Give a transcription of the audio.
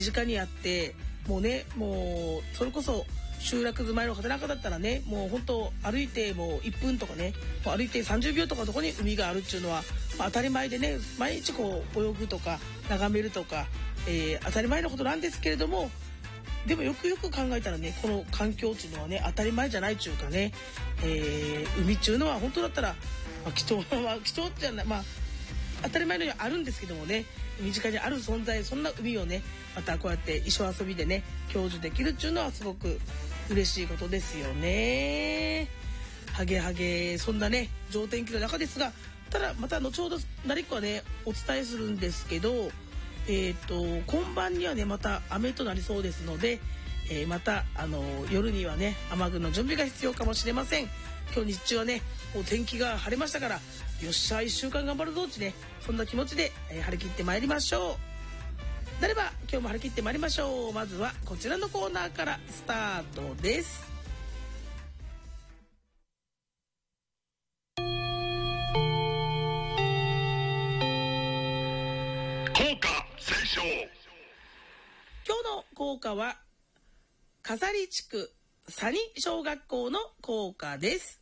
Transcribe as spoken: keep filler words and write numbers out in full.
近にあって、もうね、もうそれこそ集落住まいの方なんかだったらね、もう本当歩いてもういっぷんとかね、もう歩いてさんじゅうびょうとかのとこに海があるっていうのは、まあ、当たり前でね、毎日こう泳ぐとか眺めるとか、えー、当たり前のことなんですけれども、でもよくよく考えたらね、この環境っていうのはね、当たり前じゃないっていうかね、えー、海っていうのは本当だったら、まあ、貴重は貴重じゃない、まあ当たり前のようにあるんですけどもね、身近にある存在、そんな海をね、またこうやって一生遊びでね享受できるっていうのはすごく嬉しいことですよね。ハゲハゲ、そんなね上天気の中ですが、ただまた後ほど何かはねお伝えするんですけど、えっと今晩にはねまた雨となりそうですので、えー、またあの夜にはね雨具の準備が必要かもしれません。今日日中はねもう天気が晴れましたから、よっしゃいっしゅうかん頑張るぞってね、そんな気持ちで、えー、張り切ってまいりましょう。なれば今日も張り切ってまいりましょう。まずはこちらのコーナーからスタートです。 校歌斉唱。 今日の校歌は飾地区佐仁小学校の校歌です。